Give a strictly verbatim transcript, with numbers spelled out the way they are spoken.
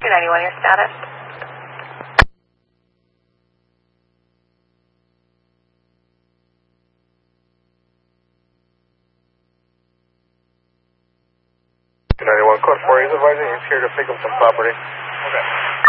ninety-one, your status? two ninety-one, code four, he's advising he's here to pick up some property. Okay.